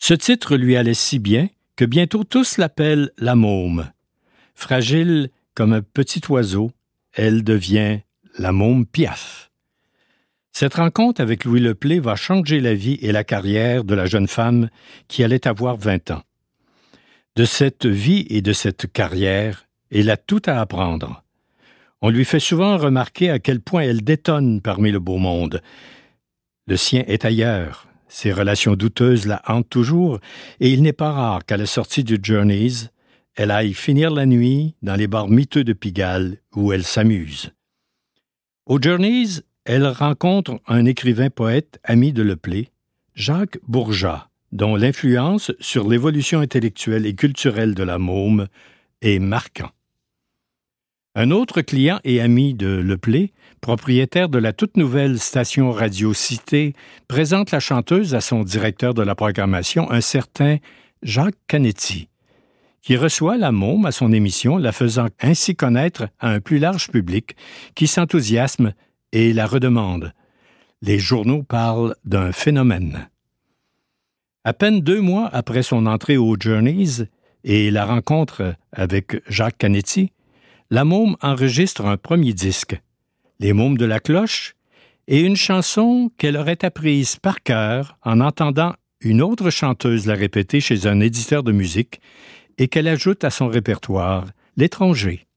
Ce titre lui allait si bien que bientôt tous l'appellent la môme. Fragile comme un petit oiseau, elle devient la môme Piaf. Cette rencontre avec Louis Leplé va changer la vie et la carrière de la jeune femme qui allait avoir 20 ans. De cette vie et de cette carrière, elle a tout à apprendre. On lui fait souvent remarquer à quel point elle détonne parmi le beau monde. Le sien est ailleurs. Ses relations douteuses la hantent toujours et il n'est pas rare qu'à la sortie du Journeys, elle aille finir la nuit dans les bars miteux de Pigalle où elle s'amuse. Au Journeys, elle rencontre un écrivain-poète ami de Leplé, Jacques Bourgeat, dont l'influence sur l'évolution intellectuelle et culturelle de la môme est marquant. Un autre client et ami de Leplé, propriétaire de la toute nouvelle station Radio Cité, présente la chanteuse à son directeur de la programmation, un certain Jacques Canetti, qui reçoit la môme à son émission, la faisant ainsi connaître à un plus large public qui s'enthousiasme et la redemande. Les journaux parlent d'un phénomène. À peine 2 mois après son entrée au Journeys et la rencontre avec Jacques Canetti, la môme enregistre un premier disque, Les Mômes de la Cloche, et une chanson qu'elle aurait apprise par cœur en entendant une autre chanteuse la répéter chez un éditeur de musique et qu'elle ajoute à son répertoire, L'Étranger.